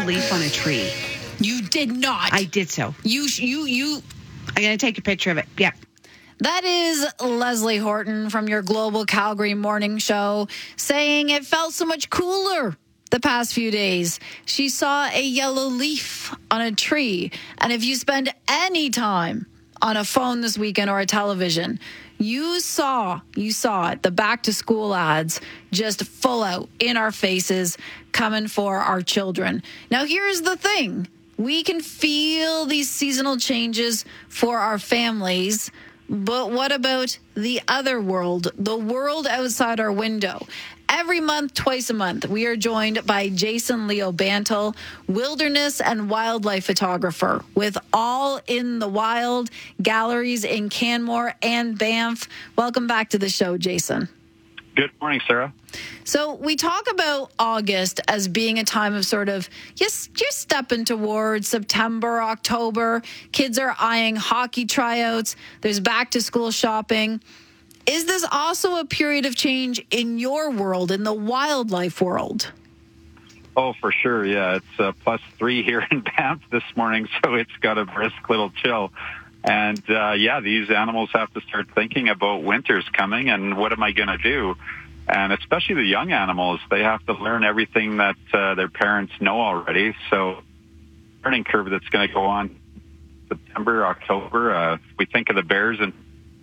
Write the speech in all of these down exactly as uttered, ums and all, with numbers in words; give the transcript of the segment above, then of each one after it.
leaf on a tree. You did not. I did so. You, you, you. I'm going to take a picture of it. Yep. That is Leslie Horton from your Global Calgary Morning Show saying it felt so much cooler the past few days. She saw a yellow leaf on a tree. And if you spend any time on a phone this weekend or a television, you saw, you saw it, the back to school ads just full out in our faces coming for our children. Now, here's the thing. We can feel these seasonal changes for our families. But what about the other world, the world outside our window? Every month, twice a month, we are joined by Jason Leo Bantle, wilderness and wildlife photographer with All in the Wild galleries in Canmore and Banff. Welcome back to the show, Jason. Good morning, Sarah. So we talk about August as being a time of sort of just, just stepping towards September, October. Kids are eyeing hockey tryouts. There's back to school shopping. Is this also a period of change in your world, in the wildlife world? Oh, for sure. Yeah, it's uh, plus three here in Banff this morning, so it's got a brisk little chill. And, uh, yeah, these animals have to start thinking about winter's coming and what am I going to do? And especially the young animals, they have to learn everything that uh, their parents know already. So learning curve that's going to go on September, October. Uh, we think of the bears and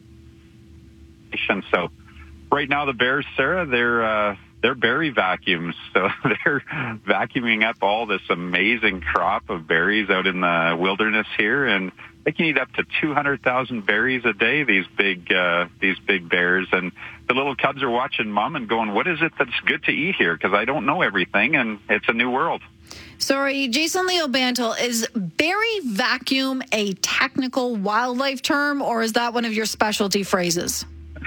so right now the bears, Sarah, they're uh, they're berry vacuums. So they're vacuuming up all this amazing crop of berries out in the wilderness here, and they can eat up to two hundred thousand berries a day, these big uh, these big bears. And the little cubs are watching Mom and going, what is it that's good to eat here? Because I don't know everything, and it's a new world. Sorry, Jason Leo Bantle, is berry vacuum a technical wildlife term, or is that one of your specialty phrases?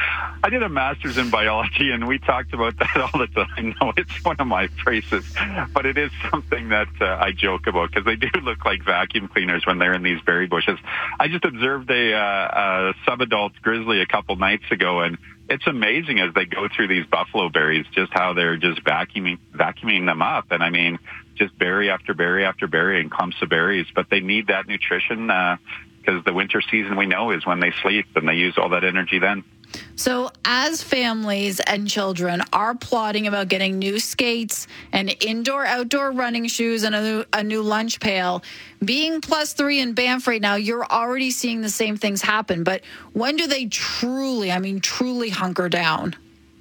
I did a master's in biology, and we talked about that all the time. No, it's one of my phrases, but it is something that uh, I joke about because they do look like vacuum cleaners when they're in these berry bushes. I just observed a, uh, a subadult grizzly a couple nights ago, and it's amazing as they go through these buffalo berries, just how they're just vacuuming, vacuuming them up. And I mean, just berry after berry after berry and clumps of berries, but they need that nutrition because uh, the winter season we know is when they sleep and they use all that energy then. So as families and children are plotting about getting new skates and indoor-outdoor running shoes and a new, a new lunch pail, being plus three in Banff right now, you're already seeing the same things happen. But when do they truly, I mean, truly hunker down?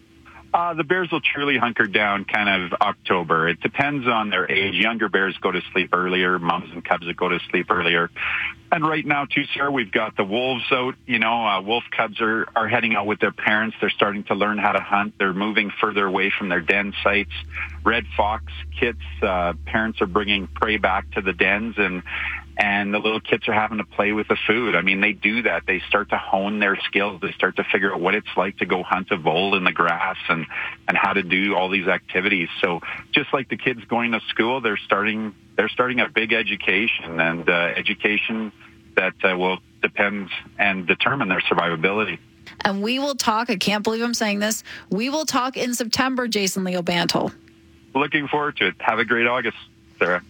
Uh, the bears will truly hunker down kind of October. It depends on their age. Younger bears go to sleep earlier. Moms and cubs that go to sleep earlier. And right now, too, Sarah, we've got the wolves out. You know, uh, wolf cubs are, are heading out with their parents. They're starting to learn how to hunt. They're moving further away from their den sites. Red fox kits, uh, parents are bringing prey back to the dens, and and the little kids are having to play with the food. I mean, they do that. They start to hone their skills. They start to figure out what it's like to go hunt a vole in the grass and, and how to do all these activities. So just like the kids going to school, they're starting they're starting a big education, and uh, education that uh, will depend and determine their survivability. And we will talk, I can't believe I'm saying this, we will talk in September, Jason Leo Bantle. Looking forward to it. Have a great August, Sarah.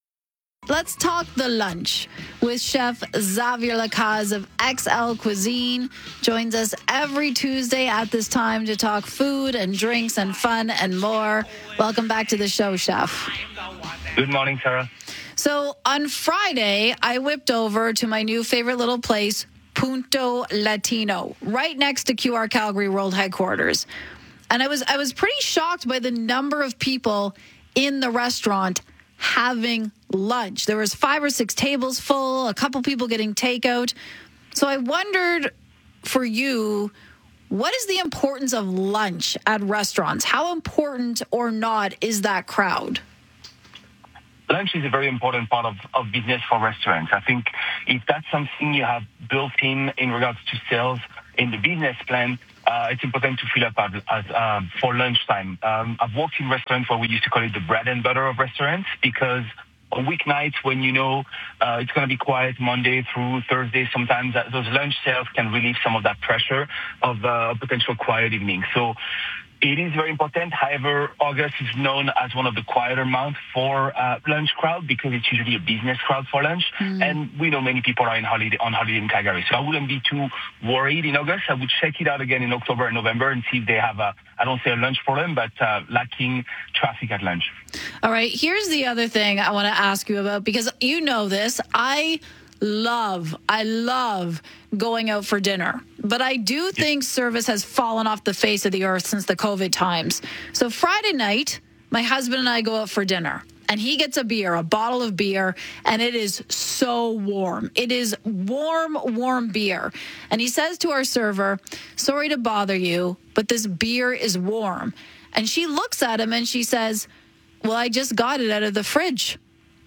Let's talk the lunch with Chef Xavier Lacaze of X L Cuisine. Joins us every Tuesday at this time to talk food and drinks and fun and more. Welcome back to the show, Chef. Good morning, Sarah. So on Friday, I whipped over to my new favorite little place, Punto Latino, right next to Q R Calgary World Headquarters. And I was I was pretty shocked by the number of people in the restaurant having lunch. There was five or six tables full, a couple people getting takeout. So I wondered for you, what is the importance of lunch at restaurants? How important or not is that crowd? Lunch is a very important part of, of business for restaurants. I think if that's something you have built in in regards to sales in the business plan, uh, it's important to fill up as, as uh, for lunchtime. Um, I've worked in restaurants where we used to call it the bread and butter of restaurants, because on weeknights when you know uh, it's going to be quiet Monday through Thursday, sometimes that, those lunch sales can relieve some of that pressure of uh, a potential quiet evening. So It is very important. However, August is known as one of the quieter months for uh, lunch crowd because it's usually a business crowd for lunch. Mm. And we know many people are in holiday, on holiday in Calgary. So I wouldn't be too worried in August. I would check it out again in October and November and see if they have a, I don't say a lunch problem, but uh, lacking traffic at lunch. All right. Here's the other thing I want to ask you about, because you know this. I love, I love going out for dinner. But I do think service has fallen off the face of the earth since the COVID times. So Friday night, my husband and I go out for dinner. And he gets a beer, a bottle of beer, and it is so warm. It is warm, warm beer. And he says to our server, sorry to bother you, but this beer is warm. And she looks at him and she says, well, I just got it out of the fridge.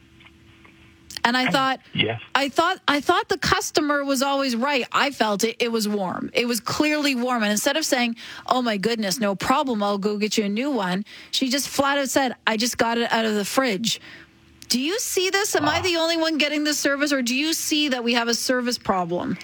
And I thought, yes. I thought, I thought the customer was always right. I felt it. It was warm. It was clearly warm. And instead of saying, oh my goodness, no problem, I'll go get you a new one, she just flat out said, I just got it out of the fridge. Do you see this? Am uh, I the only one getting this service, or do you see that we have a service problem?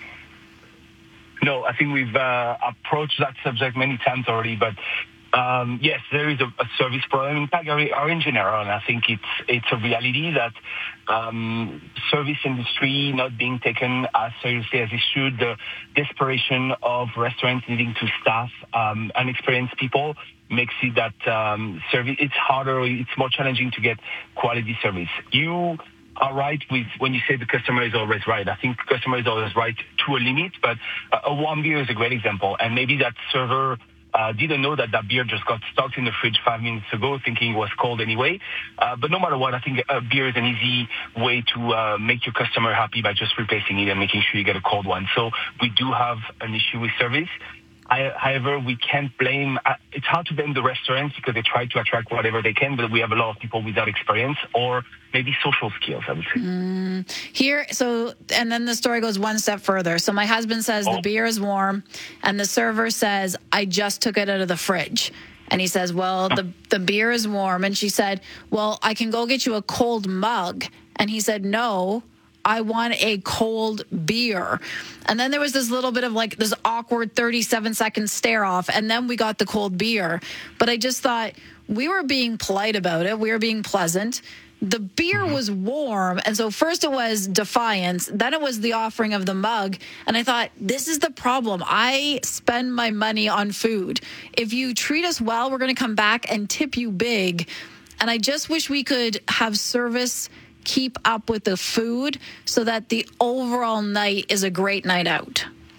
No, I think we've uh, approached that subject many times already, but Um, yes, there is a, a service problem in Calgary or in general, and I think it's it's a reality that um, service industry not being taken as seriously as it should, the desperation of restaurants needing to staff um, unexperienced people makes it that um, service it's harder, it's more challenging to get quality service. You are right with when you say the customer is always right. I think the customer is always right to a limit, but a warm beer is a great example, and maybe that server Uh, didn't know that that beer just got stuck in the fridge five minutes ago, thinking it was cold anyway. Uh, but no matter what, I think a beer is an easy way to uh, make your customer happy by just replacing it and making sure you get a cold one. So we do have an issue with service. I, however, we can't blame, uh, it's hard to blame the restaurants because they try to attract whatever they can, but we have a lot of people without experience or maybe social skills, I would say. Mm, here, so, and then the story goes one step further. So my husband says oh. the beer is warm, and the server says, I just took it out of the fridge. And he says, well, the, the beer is warm. And she said, well, I can go get you a cold mug. And he said, no, I want a cold beer. And then there was this little bit of like this awkward thirty-seven second stare off. And then we got the cold beer. But I just thought we were being polite about it. We were being pleasant. The beer was warm. And so first it was defiance. Then it was the offering of the mug. And I thought, this is the problem. I spend my money on food. If you treat us well, we're going to come back and tip you big. And I just wish we could have service keep up with the food so that the overall night is a great night out.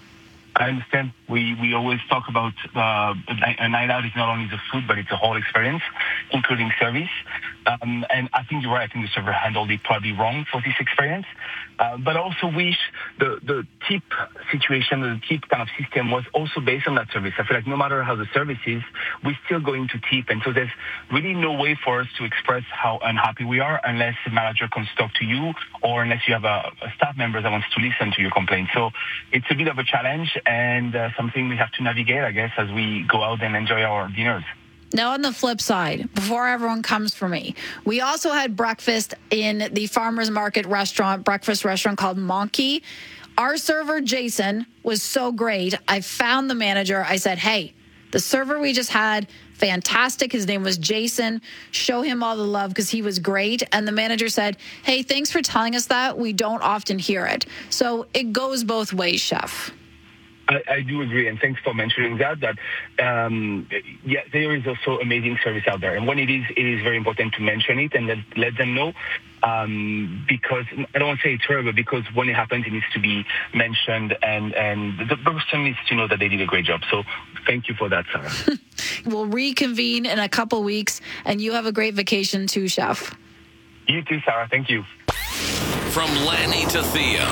I understand. We we always talk about uh, a night out is not only the food, but it's a whole experience, including service. Um, and I think you're right. I think the server handled it probably wrong for this experience. Uh, but I also wish the, the tip situation, the tip kind of system was also based on that service. I feel like no matter how the service is, we're still going to tip. And so there's really no way for us to express how unhappy we are unless the manager comes talk to you or unless you have a, a staff member that wants to listen to your complaint. So it's a bit of a challenge and uh, something we have to navigate, I guess, as we go out and enjoy our dinners. Now, on the flip side, before everyone comes for me, we also had breakfast in the farmers market restaurant, breakfast restaurant called Monkey. Our server, Jason, was so great. I found the manager. I said, hey, the server we just had, fantastic. His name was Jason. Show him all the love because he was great. And the manager said, hey, thanks for telling us that. We don't often hear it. So it goes both ways, Chef. I, I do agree, and thanks for mentioning that, that, um, yeah, there is also amazing service out there. And when it is, it is very important to mention it and let, let them know, um, because, I don't want to say it's terrible, because when it happens, it needs to be mentioned, and, and the person needs to know that they did a great job. So thank you for that, Sarah. We'll reconvene in a couple weeks, and you have a great vacation too, Chef. You too, Sarah. Thank you. From Lanny to Thea.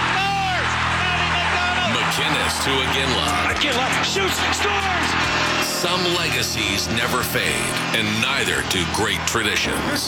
McInnes to Iginla. Iginla shoots, scores! Some legacies never fade, and neither do great traditions.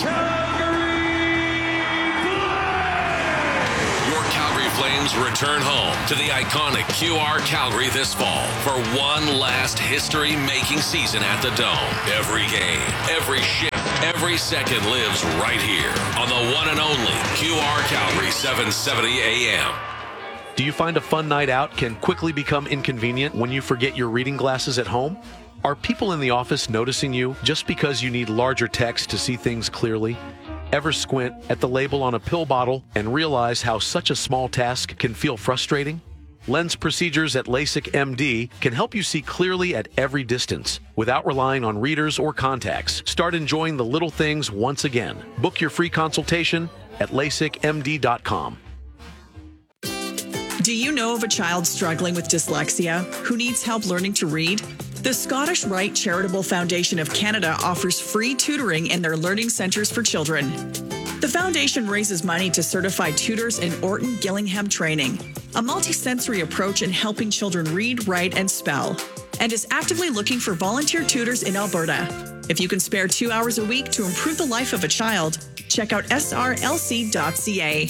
Your Calgary Flames return home to the iconic Q R Calgary this fall for one last history-making season at the Dome. Every game, every shift, every second lives right here on the one and only Q R Calgary seven seventy A M. Do you find a fun night out can quickly become inconvenient when you forget your reading glasses at home? Are people in the office noticing you just because you need larger text to see things clearly? Ever squint at the label on a pill bottle and realize how such a small task can feel frustrating? Lens procedures at LASIK M D can help you see clearly at every distance without relying on readers or contacts. Start enjoying the little things once again. Book your free consultation at lasik m d dot com. Do you know of a child struggling with dyslexia who needs help learning to read? The Scottish Rite Charitable Foundation of Canada offers free tutoring in their learning centres for children. The foundation raises money to certify tutors in Orton Gillingham training, a multisensory approach in helping children read, write, and spell, and is actively looking for volunteer tutors in Alberta. If you can spare two hours a week to improve the life of a child, check out s r l c dot c a.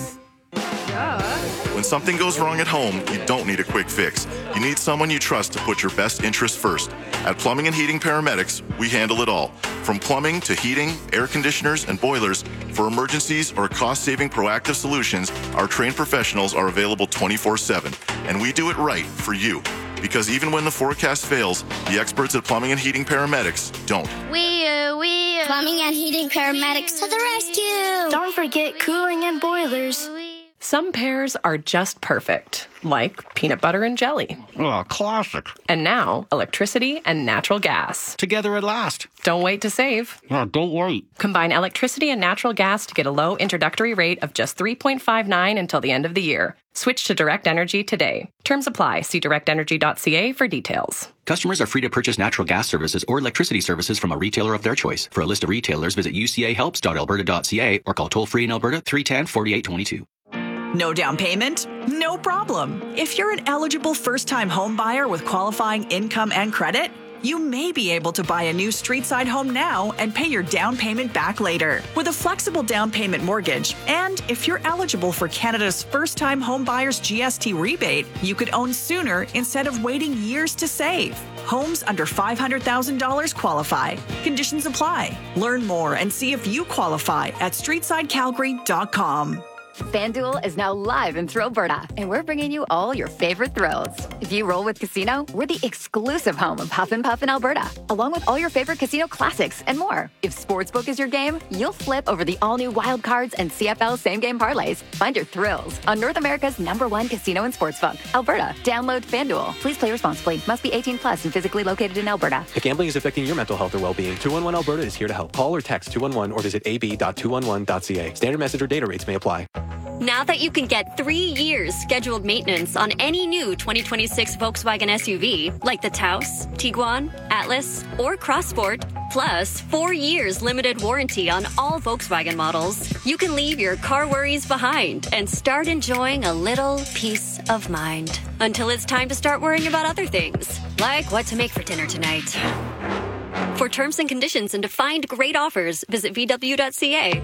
When something goes wrong at home, you don't need a quick fix. You need someone you trust to put your best interests first. At Plumbing and Heating Paramedics, we handle it all. From plumbing to heating, air conditioners, and boilers, for emergencies or cost-saving proactive solutions, our trained professionals are available twenty-four seven. And we do it right for you. Because even when the forecast fails, the experts at Plumbing and Heating Paramedics don't. We, uh, we, uh, Plumbing and Heating Paramedics to the rescue! Don't forget cooling and boilers. Some pairs are just perfect, like peanut butter and jelly. Oh, classic. And now, electricity and natural gas. Together at last. Don't wait to save. Yeah, don't wait. Combine electricity and natural gas to get a low introductory rate of just three point five nine until the end of the year. Switch to Direct Energy today. Terms apply. See direct energy dot c a for details. Customers are free to purchase natural gas services or electricity services from a retailer of their choice. For a list of retailers, visit u c a helps dot alberta dot c a or call toll-free in Alberta three one zero, four eight two two. No down payment? No problem. If you're an eligible first-time home buyer with qualifying income and credit, you may be able to buy a new street-side home now and pay your down payment back later with a flexible down payment mortgage. And if you're eligible for Canada's first-time home buyers G S T rebate, you could own sooner instead of waiting years to save. Homes under five hundred thousand dollars qualify. Conditions apply. Learn more and see if you qualify at street side calgary dot com. FanDuel is now live in Thrillberta, and we're bringing you all your favorite thrills. If you roll with Casino, we're the exclusive home of Huff and Puff in Alberta, along with all your favorite casino classics and more. If Sportsbook is your game, you'll flip over the all-new Wild Cards and C F L same-game parlays. Find your thrills on North America's number one casino and sportsbook, Alberta. Download FanDuel. Please play responsibly. Must be eighteen plus and physically located in Alberta. If gambling is affecting your mental health or well-being, two one one Alberta is here to help. Call or text two one one or visit a b dot two one one dot c a. Standard message or data rates may apply. Now that you can get three years scheduled maintenance on any new twenty twenty-six Volkswagen S U V, like the Taos, Tiguan, Atlas, or Crossport, plus four years limited warranty on all Volkswagen models, you can leave your car worries behind and start enjoying a little peace of mind. Until it's time to start worrying about other things, like what to make for dinner tonight. For terms and conditions and to find great offers, visit v w dot c a.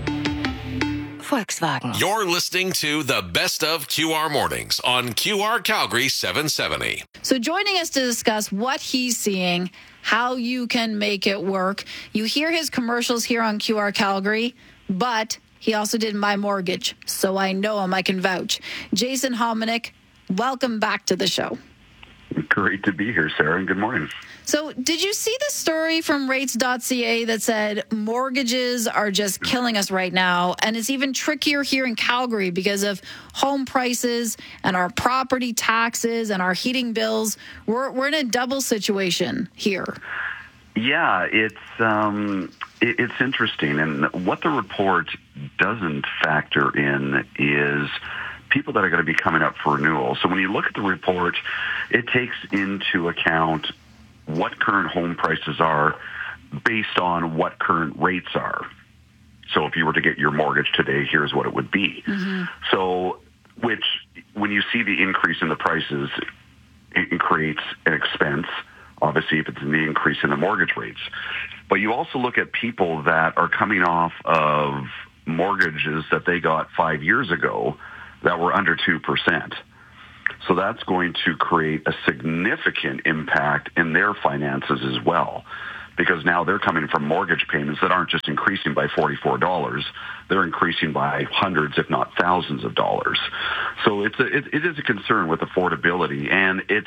Volkswagen. You're listening to the Best of Q R Mornings on Q R Calgary seven seventy. So joining us to discuss what he's seeing, how you can make it work. You hear his commercials here on Q R Calgary, but he also did My Mortgage, so I know him, I can vouch. Jason Hominick, welcome back to the show. Great to be here, Sarah, and good morning. So did you see the story from rates dot c a that said mortgages are just killing us right now? And it's even trickier here in Calgary because of home prices and our property taxes and our heating bills. We're we're in a double situation here. Yeah, it's um, it, it's interesting. And what the report doesn't factor in is people that are going to be coming up for renewal. So when you look at the report, it takes into account what current home prices are based on what current rates are. So if you were to get your mortgage today, here's what it would be. Mm-hmm. So, which, when you see the increase in the prices, it creates an expense, obviously, if it's the increase in the mortgage rates. But you also look at people that are coming off of mortgages that they got five years ago that were under two percent. So that's going to create a significant impact in their finances as well, because now they're coming from mortgage payments that aren't just increasing by forty-four dollars. They're increasing by hundreds, if not thousands of dollars. So it's a, it, it is a concern with affordability, and it's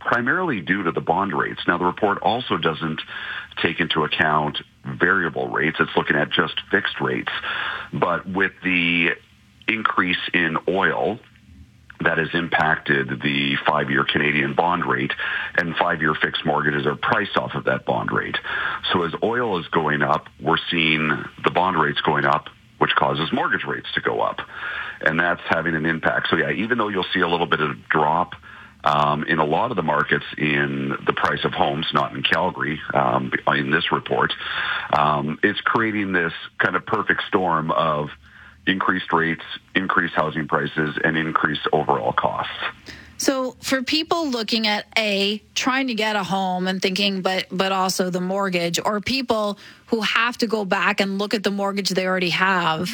primarily due to the bond rates. Now, the report also doesn't take into account variable rates. It's looking at just fixed rates. But with the increase in oil, that has impacted the five-year Canadian bond rate, and five-year fixed mortgages are priced off of that bond rate. So as oil is going up, we're seeing the bond rates going up, which causes mortgage rates to go up. And that's having an impact. So, yeah, even though you'll see a little bit of drop um, in a lot of the markets in the price of homes, not in Calgary, um, in this report, um, it's creating this kind of perfect storm of increased rates, increased housing prices, and increased overall costs. So for people looking at A, trying to get a home and thinking, but but also the mortgage, or people who have to go back and look at the mortgage they already have,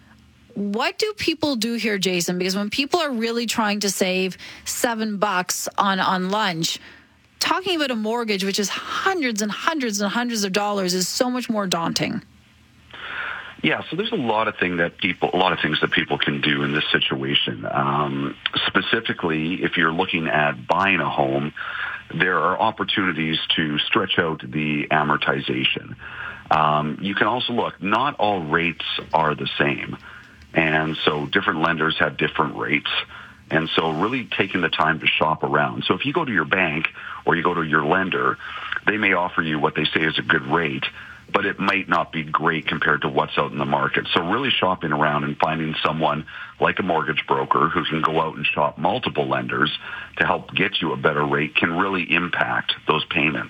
what do people do here, Jason? Because when people are really trying to save seven bucks on, on lunch, talking about a mortgage, which is hundreds and hundreds and hundreds of dollars, is so much more daunting. Yeah, so there's a lot of thing that people, a lot of things that people can do in this situation. Um, specifically, if you're looking at buying a home, there are opportunities to stretch out the amortization. Um, you can also look, not all rates are the same. And so different lenders have different rates. And so really taking the time to shop around. So if you go to your bank or you go to your lender, they may offer you what they say is a good rate, but it might not be great compared to what's out in the market. So really shopping around and finding someone like a mortgage broker who can go out and shop multiple lenders to help get you a better rate can really impact those payments.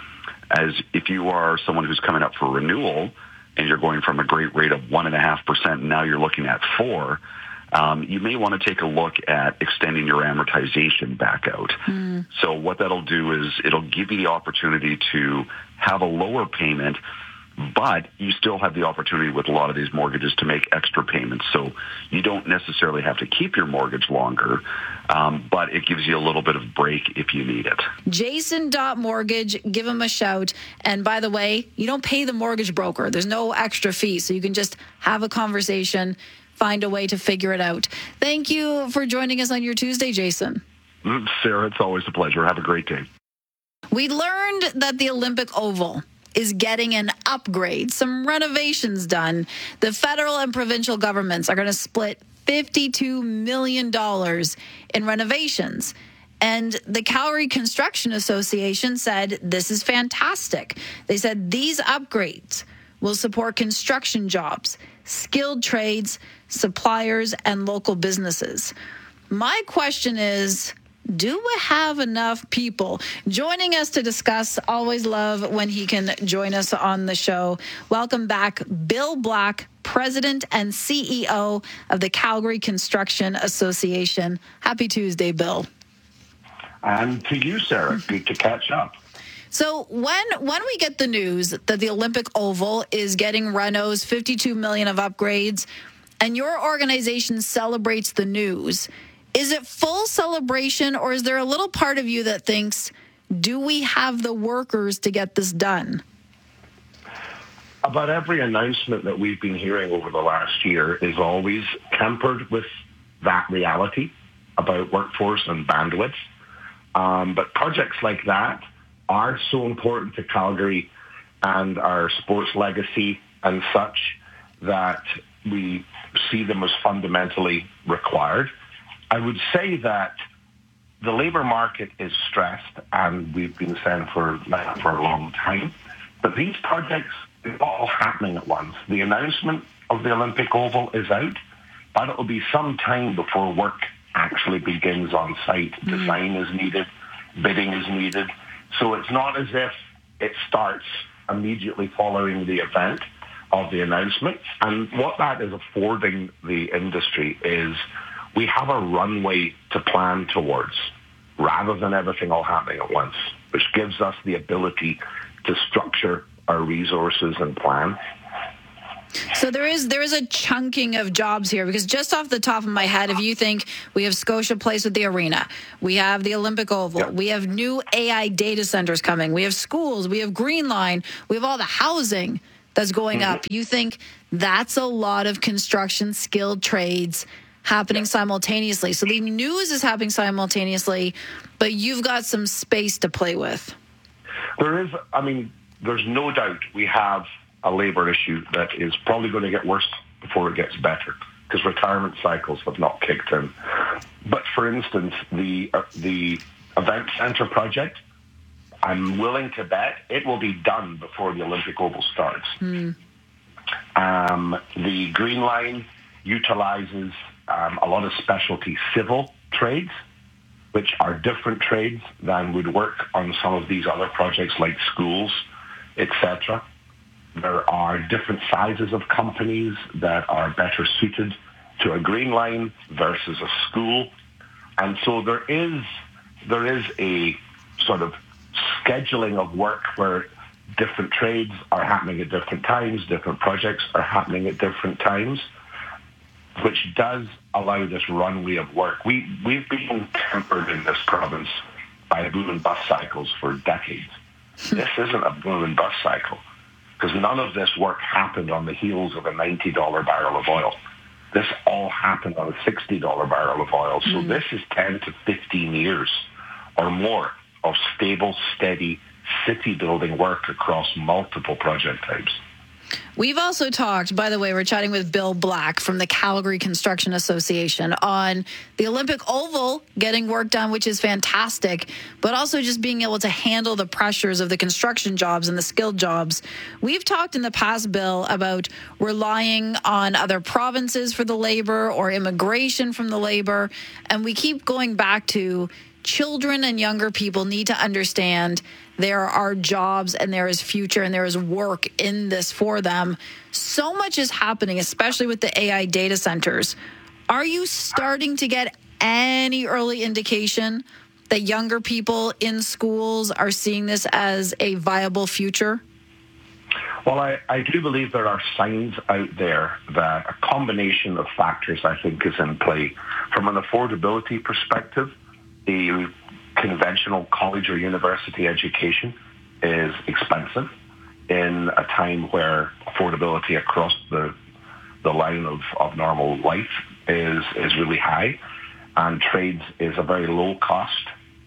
As if you are someone who's coming up for renewal and you're going from a great rate of one and a half percent and now you're looking at four, um, you may want to take a look at extending your amortization back out. Mm. So what that'll do is it'll give you the opportunity to have a lower payment, but you still have the opportunity with a lot of these mortgages to make extra payments. So you don't necessarily have to keep your mortgage longer, um, but it gives you a little bit of break if you need it. Jason dot Mortgage, give him a shout. And by the way, you don't pay the mortgage broker. There's no extra fee, so you can just have a conversation, find a way to figure it out. Thank you for joining us on your Tuesday, Jason. Sarah, it's always a pleasure. Have a great day. We learned that the Olympic Oval is getting an upgrade, some renovations done. The federal and provincial governments are going to split fifty-two million dollars in renovations. And the Calgary Construction Association said this is fantastic. They said these upgrades will support construction jobs, skilled trades, suppliers, and local businesses. My question is, do we have enough people? Joining us to discuss, always love when he can join us on the show. Welcome back, Bill Black, President and C E O of the Calgary Construction Association. Happy Tuesday, Bill. And to you, Sarah. Good to catch up. So when when we get the news that the Olympic Oval is getting renos, fifty-two million of upgrades, and your organization celebrates the news, is it full celebration, or is there a little part of you that thinks, do we have the workers to get this done? About every announcement that we've been hearing over the last year is always tempered with that reality about workforce and bandwidth. Um, but projects like that are so important to Calgary and our sports legacy and such that we see them as fundamentally required. I would say that the labour market is stressed, and we've been saying for that for a long time. But these projects are all happening at once. The announcement of the Olympic Oval is out, but it will be some time before work actually begins on site. Mm-hmm. Design is needed, bidding is needed. So it's not as if it starts immediately following the event of the announcement. And what that is affording the industry is we have a runway to plan towards rather than everything all happening at once, which gives us the ability to structure our resources and plan. So there is there is a chunking of jobs here, because just off the top of my head, if you think we have Scotia Place with the arena, we have the Olympic Oval, yep. we have new A I data centers coming, we have schools, we have Green Line, we have all the housing that's going mm-hmm. up. You think that's a lot of construction skilled trades happening simultaneously. So the news is happening simultaneously, but you've got some space to play with. There is, I mean, there's no doubt we have a labour issue that is probably going to get worse before it gets better, because retirement cycles have not kicked in. But for instance, the uh, the event centre project, I'm willing to bet it will be done before the Olympic Oval starts. Mm. Um, the Green Line utilizes um, a lot of specialty civil trades, which are different trades than would work on some of these other projects like schools, et cetera. There are different sizes of companies that are better suited to a Green Line versus a school. And so there is there is a sort of scheduling of work where different trades are happening at different times, different projects are happening at different times, which does allow this runway of work. We, we've been tempered in this province by boom and bust cycles for decades. This isn't a boom and bust cycle, because none of this work happened on the heels of a ninety dollars barrel of oil. This all happened on a sixty dollars barrel of oil. So mm. this is ten to fifteen years or more of stable, steady city-building work across multiple project types. We've also talked, by the way, we're chatting with Bill Black from the Calgary Construction Association on the Olympic Oval getting work done, which is fantastic, but also just being able to handle the pressures of the construction jobs and the skilled jobs. We've talked in the past, Bill, about relying on other provinces for the labor or immigration from the labor, and we keep going back to children and younger people need to understand there are jobs and there is future and there is work in this for them. So much is happening, especially with the A I data centers. Are you starting to get any early indication that younger people in schools are seeing this as a viable future? Well, I, I do believe there are signs out there that a combination of factors, I think, is in play. From an affordability perspective, the conventional college or university education is expensive in a time where affordability across the the line of, of normal life is is really high, and trades is a very low cost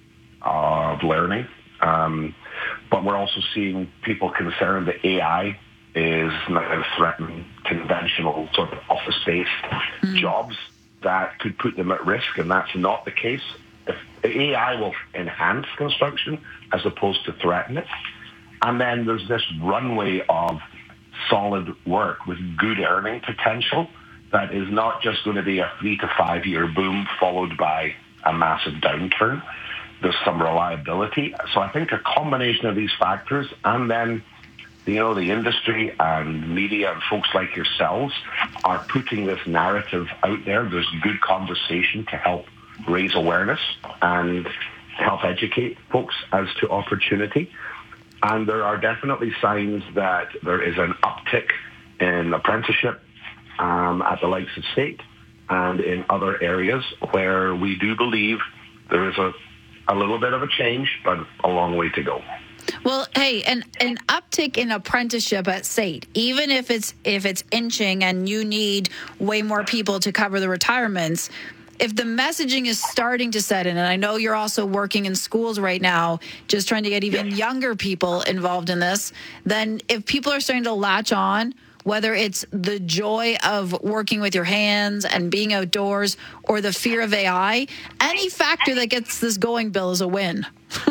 of learning. Um, but we're also seeing people concerned that A I is now threatening conventional sort of office-based mm. jobs that could put them at risk, and that's not the case. If A I will enhance construction as opposed to threaten it. And then there's this runway of solid work with good earning potential that is not just going to be a three to five year boom followed by a massive downturn. There's some reliability. So I think a combination of these factors, and then you know the industry and media and folks like yourselves are putting this narrative out there. There's good conversation to help raise awareness and help educate folks as to opportunity. And there are definitely signs that there is an uptick in apprenticeship um, at the likes of state and in other areas where we do believe there is a, a little bit of a change, but a long way to go. Well, hey, an an uptick in apprenticeship at S A T, even if it's if it's inching and you need way more people to cover the retirements, if the messaging is starting to set in, and I know you're also working in schools right now, just trying to get even younger people involved in this, then if people are starting to latch on, whether it's the joy of working with your hands and being outdoors or the fear of A I, any factor that gets this going, Bill, is a win.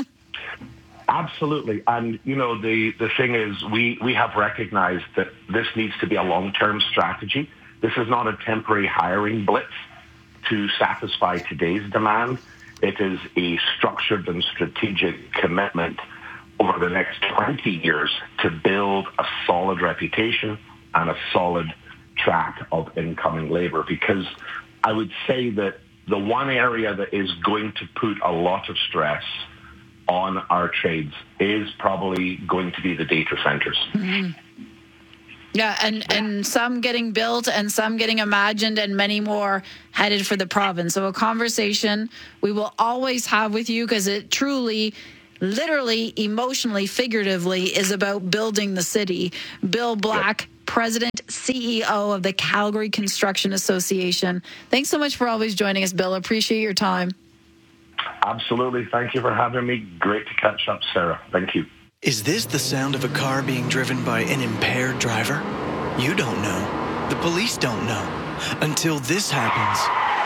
Absolutely. And, you know, the, the thing is we, we have recognized that this needs to be a long-term strategy. This is not a temporary hiring blitz to satisfy today's demand. It is a structured and strategic commitment over the next twenty years to build a solid reputation and a solid track of incoming labor. Because I would say that the one area that is going to put a lot of stress on our trades is probably going to be the data centers. Mm-hmm. Yeah, and, and some getting built and some getting imagined and many more headed for the province. So a conversation we will always have with you because it truly, literally, emotionally, figuratively is about building the city. Bill Black, President, C E O of the Calgary Construction Association. Thanks so much for always joining us, Bill. Appreciate your time. Absolutely. Thank you for having me. Great to catch up, Sarah. Thank you. Is this the sound of a car being driven by an impaired driver? You don't know. The police don't know. Until this happens.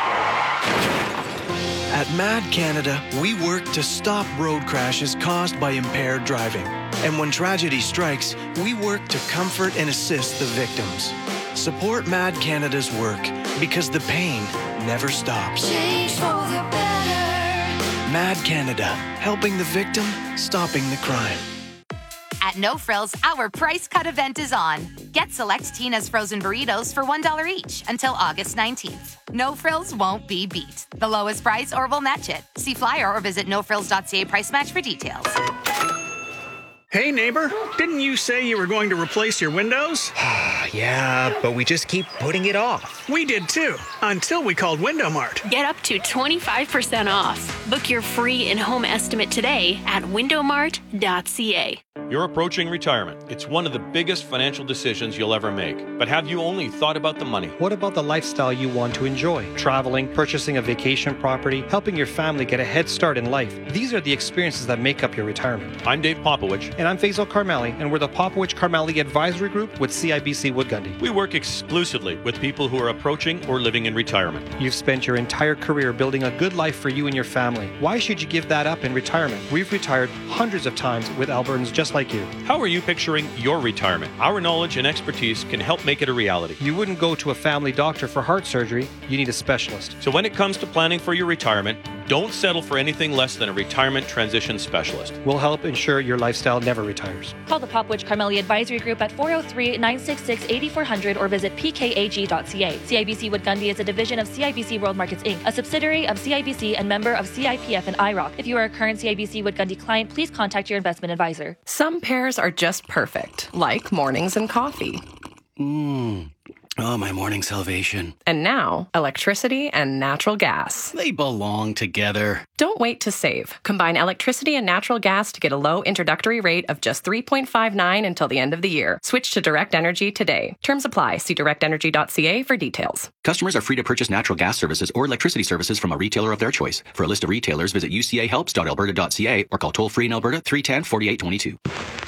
At Mad Canada, we work to stop road crashes caused by impaired driving. And when tragedy strikes, we work to comfort and assist the victims. Support Mad Canada's work because the pain never stops. Change for the better. Mad Canada, helping the victim, stopping the crime. At No Frills, our price cut event is on. Get select Tina's frozen burritos for one dollar each until August nineteenth. No Frills won't be beat. The lowest price or we'll match it. See flyer or visit no frills dot c a price match for details. Hey, neighbor, didn't you say you were going to replace your windows? Yeah, but we just keep putting it off. We did too, until we called Window Mart. Get up to twenty-five percent off. Book your free in-home estimate today at window mart dot c a. You're approaching retirement. It's one of the biggest financial decisions you'll ever make. But have you only thought about the money? What about the lifestyle you want to enjoy? Traveling, purchasing a vacation property, helping your family get a head start in life. These are the experiences that make up your retirement. I'm Dave Popowich. And I'm Faisal Karmali, and we're the Popowich Karmali Advisory Group with C I B C Wood Gundy. We work exclusively with people who are approaching or living in retirement. You've spent your entire career building a good life for you and your family. Why should you give that up in retirement? We've retired hundreds of times with Albertans just like you. How are you picturing your retirement? Our knowledge and expertise can help make it a reality. You wouldn't go to a family doctor for heart surgery. You need a specialist. So when it comes to planning for your retirement, don't settle for anything less than a retirement transition specialist. We'll help ensure your lifestyle never retires. Call the Popowich Karmali Advisory Group at four oh three, nine six six, eight four hundred or visit p k a g dot c a. C I B C Wood Gundy is a division of C I B C World Markets Incorporated, a subsidiary of C I B C and member of C I P F and I R O C. If you are a current C I B C Wood Gundy client, please contact your investment advisor. Some pairs are just perfect, like mornings and coffee. Mmm. Oh, my morning salvation. And now, electricity and natural gas. They belong together. Don't wait to save. Combine electricity and natural gas to get a low introductory rate of just three point five nine until the end of the year. Switch to Direct Energy today. Terms apply. See direct energy dot c a for details. Customers are free to purchase natural gas services or electricity services from a retailer of their choice. For a list of retailers, visit u c a helps dot alberta dot c a or call toll-free in Alberta three one zero, four eight two two.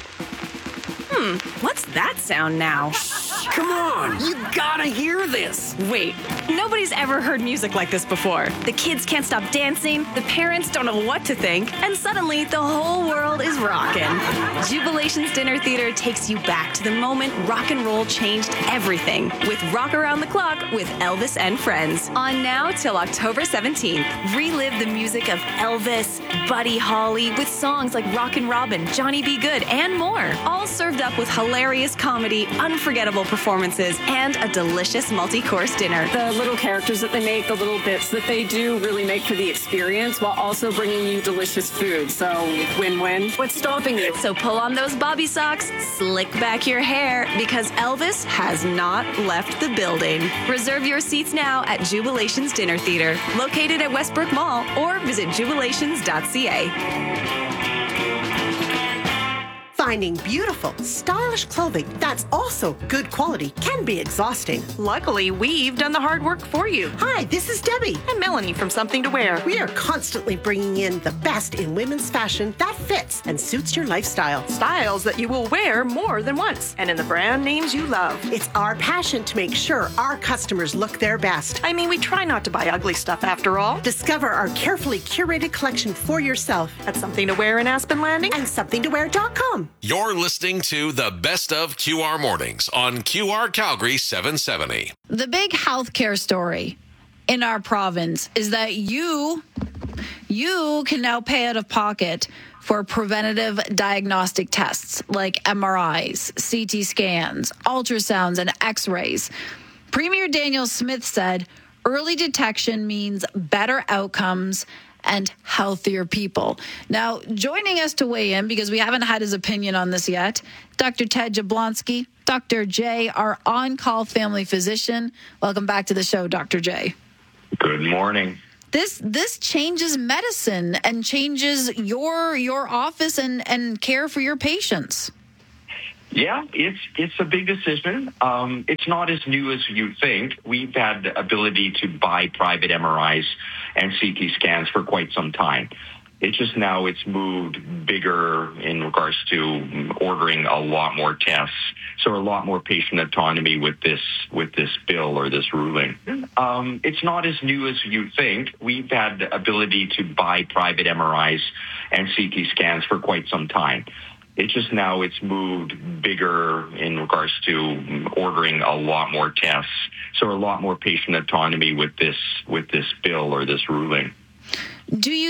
Hmm, what's that sound now? Come on, you gotta hear this. Wait, nobody's ever heard music like this before. The kids can't stop dancing, the parents don't know what to think, and suddenly the whole world is rocking. Jubilation's Dinner Theater takes you back to the moment rock and roll changed everything with Rock Around the Clock with Elvis and Friends. On now till October seventeenth. Relive the music of Elvis, Buddy Holly with songs like Rockin' Robin, Johnny B. Good, and more. All served up with hilarious comedy, unforgettable performances, and a delicious multi-course dinner. The little characters that they make, the little bits that they do really make for the experience while also bringing you delicious food. So win-win. What's stopping you? So pull on those bobby socks, slick back your hair, because Elvis has not left the building. Reserve your seats now at Jubilation's Dinner Theater, located at Westbrook Mall, or visit jubilations dot c a. Finding beautiful, stylish clothing that's also good quality can be exhausting. Luckily, we've done the hard work for you. Hi, this is Debbie. And Melanie from Something to Wear. We are constantly bringing in the best in women's fashion that fits and suits your lifestyle. Styles that you will wear more than once, and in the brand names you love. It's our passion to make sure our customers look their best. I mean, we try not to buy ugly stuff after all. Discover our carefully curated collection for yourself at Something to Wear in Aspen Landing and something to wear dot com. You're listening to the Best of Q R Mornings on Q R Calgary seven seventy. The big healthcare story in our province is that you, you can now pay out of pocket for preventative diagnostic tests like M R Is, C T scans, ultrasounds, and X-rays. Premier Daniel Smith said early detection means better outcomes and healthier people. Now, joining us to weigh in, because we haven't had his opinion on this yet, Doctor Ted Jablonski. Doctor J, our on-call family physician. Welcome back to the show, Doctor J. Good morning. This this changes medicine and changes your your office and, and care for your patients. Yeah, it's it's a big decision. Um, it's not as new as you think. We've had the ability to buy private M R Is and C T scans for quite some time. It's just now it's moved bigger in regards to ordering a lot more tests, so a lot more patient autonomy with this with this bill or this ruling. Um, it's not as new as you think. We've had the ability to buy private M R Is and C T scans for quite some time. It's just now it's moved bigger in regards to ordering a lot more tests, so a lot more patient autonomy with this with this bill or this ruling. Do you